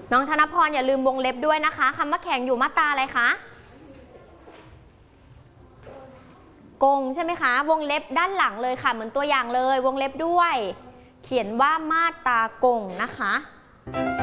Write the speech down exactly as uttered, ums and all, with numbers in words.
น้องธนพรอย่าลืมวงเล็บด้วยนะคะคำว่าแข็งอยู่มาตราอะไรคะกงใช่ไหมคะวงเล็บด้านหลังเลยค่ะเหมือนตัวอย่างเลยวงเล็บด้วยเขียนว่ามาตรากงนะคะ